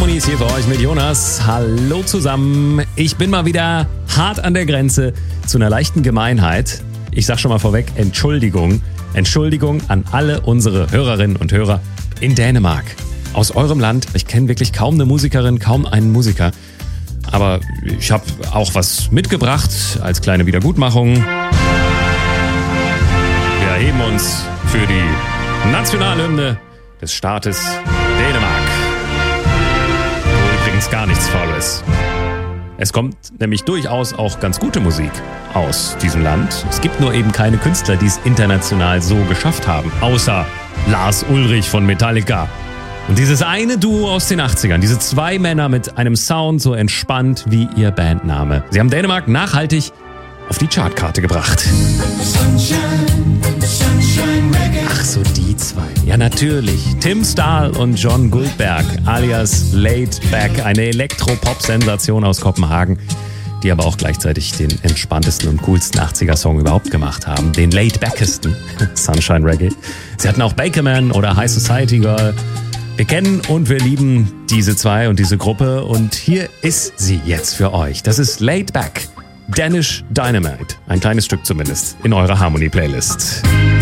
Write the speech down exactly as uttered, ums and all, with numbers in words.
Harmony ist hier für euch mit Jonas. Hallo zusammen. Ich bin mal wieder hart an der Grenze zu einer leichten Gemeinheit. Ich sag schon mal vorweg, Entschuldigung. Entschuldigung an alle unsere Hörerinnen und Hörer in Dänemark. Aus eurem Land. Ich kenne wirklich kaum eine Musikerin, kaum einen Musiker. Aber ich habe auch was mitgebracht als kleine Wiedergutmachung. Wir erheben uns für die Nationalhymne des Staates Dänemark. Wo übrigens gar nichts faul ist. Es kommt nämlich durchaus auch ganz gute Musik aus diesem Land. Es gibt nur eben keine Künstler, die es international so geschafft haben. Außer Lars Ulrich von Metallica. Und dieses eine Duo aus den achtzigern, diese zwei Männer mit einem Sound so entspannt wie ihr Bandname. Sie haben Dänemark nachhaltig auf die Chartkarte gebracht. Ach so, die zwei. Ja, natürlich. Tim Stahl und John Guldberg, alias Laid Back, eine Elektropop-Sensation aus Kopenhagen, die aber auch gleichzeitig den entspanntesten und coolsten achtziger-Song überhaupt gemacht haben. Den Laid Backesten, Sunshine Reggae. Sie hatten auch Bakerman oder High Society Girl. Wir kennen und wir lieben diese zwei und diese Gruppe und hier ist sie jetzt für euch. Das ist Laid Back, Danish Dynamite. Ein kleines Stück zumindest in eurer Harmony-Playlist.